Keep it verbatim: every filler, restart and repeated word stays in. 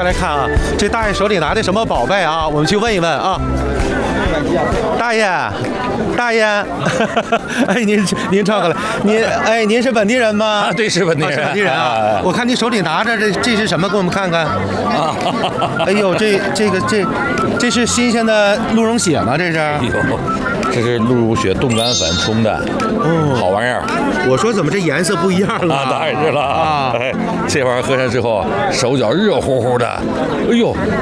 来看啊，这大爷手里拿的什么宝贝啊？我们去问一问啊。大爷，大爷，哎，您您唱过来，您哎，您是本地人吗？ 啊，对，是本地人， 是本地人啊。我看你手里拿着这这是什么？给我们看看。啊，哎呦，这这个这这是新鲜的鹿茸血吗？这是？ 哎呦，这是鹿茸血冻干粉冲的，哦，好玩意儿。 我说怎么这颜色不一样了？ 啊，当然是了啊！哎，这玩意儿喝下之后，手脚热乎乎的，哎呦，